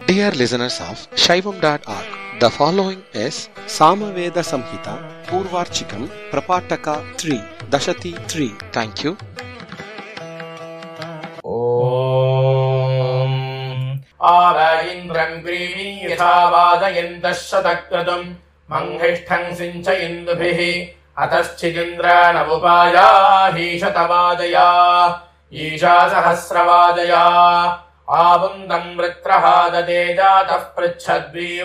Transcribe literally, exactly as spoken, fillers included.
Dear listeners of Shaivam dot org, the following is Samaveda Samhita Purvarchikam Prapataka three, Dashati three. Thank you. Om Arayindram Grimi Yatha Vadayantash Shatakradam Manghishthang Sinchayindubhihi Ataschidindra Navupaya Hishatavadaya Isha Sahasravadaya Avundam Vritrahadade Jatah Prichhadvi